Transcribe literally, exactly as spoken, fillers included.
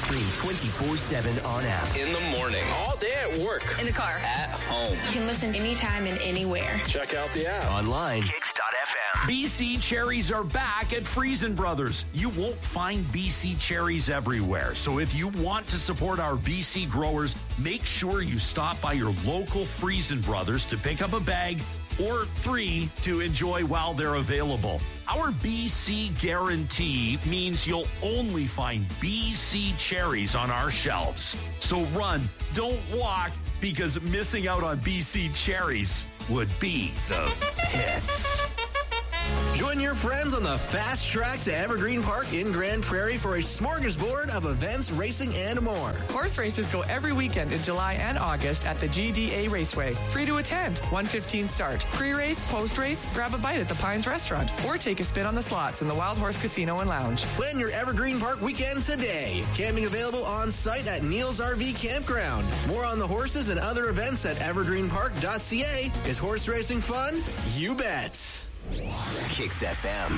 Evergreen twenty-four seven on app. In the morning, all day at work, in the car, at home. You can listen anytime and anywhere. Check out the app. Online. Kicks dot f m. B C cherries are back at Friesen Brothers. You won't find B C cherries everywhere. So if you want to support our B C growers, make sure you stop by your local Friesen Brothers to pick up a bag or three to enjoy while they're available. Our B C guarantee means you'll only find B C cherries on our shelves. So run, don't walk, because missing out on B C cherries would be the hits. Join your friends on the fast track to Evergreen Park in Grand Prairie for a smorgasbord of events, racing, and more. Horse races go every weekend in July and August at the G D A Raceway. Free to attend. one fifteen start. Pre-race, post-race, grab a bite at the Pines Restaurant or take a spin on the slots in the Wild Horse Casino and Lounge. Plan your Evergreen Park weekend today. Camping available on site at Neil's R V Campground. More on the horses and other events at evergreen park dot c a. Is horse racing fun? You bet. Kicks F M.